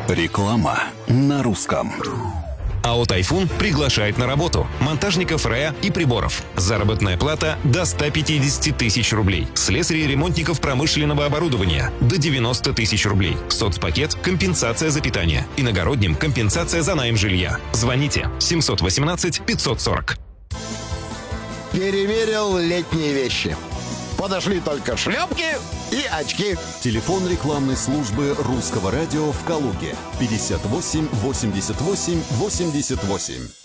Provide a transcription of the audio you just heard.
Реклама на русском. АО «Тайфун» приглашает на работу монтажников РЭА и приборов. Заработная плата до 150 тысяч рублей. Слесарей, ремонтников промышленного оборудования до 90 тысяч рублей. Соцпакет – компенсация за питание. Иногородним – компенсация за найм жилья. Звоните 718 540. Перемерил летние вещи. Подошли только шлепки и очки. Телефон рекламной службы русского радио в Калуге 58 88 88.